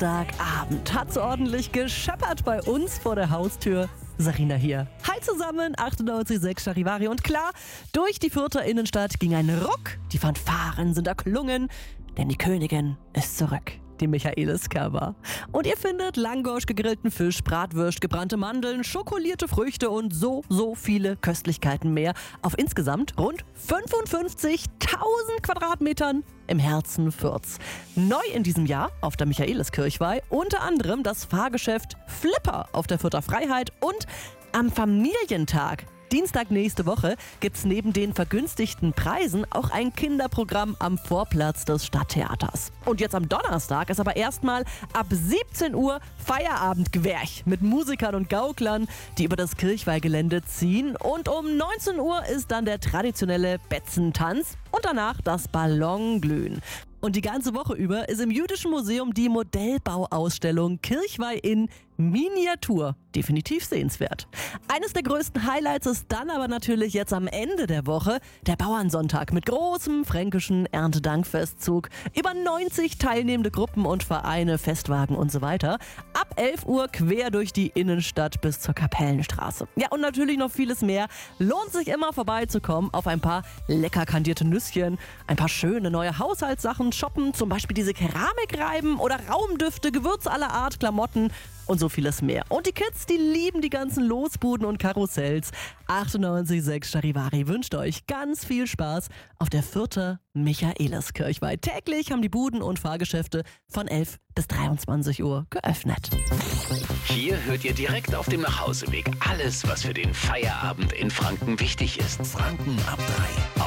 Donnerstagabend hat's ordentlich gescheppert bei uns vor der Haustür. Sarina hier. Hi zusammen, 98,6 Charivari. Und klar, durch die Fürther Innenstadt ging ein Ruck. Die Fanfaren sind erklungen, denn die Königin ist zurück. Die Michaelis-Kerber. Und ihr findet Langosch, gegrillten Fisch, Bratwürst, gebrannte Mandeln, schokolierte Früchte und so viele Köstlichkeiten mehr auf insgesamt rund 55.000 Quadratmetern im Herzen Fürths. Neu in diesem Jahr auf der Michaeliskirchweih unter anderem das Fahrgeschäft Flipper auf der Fürther Freiheit und am Familientag. Dienstag nächste Woche gibt's neben den vergünstigten Preisen auch ein Kinderprogramm am Vorplatz des Stadttheaters. Und jetzt am Donnerstag ist aber erstmal ab 17 Uhr Feierabendgewerch mit Musikern und Gauklern, die über das Kirchweihgelände ziehen. Und um 19 Uhr ist dann der traditionelle Betzentanz und danach das Ballonglühen. Und die ganze Woche über ist im Jüdischen Museum die Modellbauausstellung Kirchweih in Miniatur. Definitiv sehenswert. Eines der größten Highlights ist dann aber natürlich jetzt am Ende der Woche der Bauernsonntag mit großem fränkischen Erntedankfestzug. Über 90 teilnehmende Gruppen und Vereine, Festwagen und so weiter. Ab 11 Uhr quer durch die Innenstadt bis zur Kapellenstraße. Ja, und natürlich noch vieles mehr. Lohnt sich immer vorbeizukommen auf ein paar lecker kandierte Nüsschen, ein paar schöne neue Haushaltssachen shoppen, zum Beispiel diese Keramikreiben oder Raumdüfte, Gewürze aller Art, Klamotten und so vieles mehr. Und die Kids, die lieben die ganzen Losbuden und Karussells. 98,6 Charivari wünscht euch ganz viel Spaß auf der Fürther Michaeliskirchweih. Täglich haben die Buden und Fahrgeschäfte von 11 bis 23 Uhr geöffnet. Hier hört ihr direkt auf dem Nachhauseweg alles, was für den Feierabend in Franken wichtig ist. Franken ab 3.